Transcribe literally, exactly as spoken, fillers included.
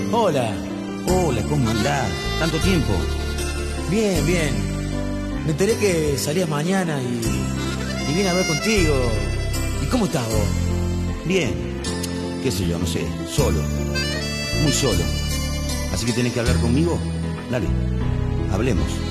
Hola. Hola, ¿cómo andás? ¿Tanto tiempo? Bien, bien. Me enteré que salías mañana y, y vine a hablar contigo. ¿Y cómo estás vos? Bien. Qué sé yo, no sé. Solo. Muy solo. Así que tenés que hablar conmigo. Dale, hablemos.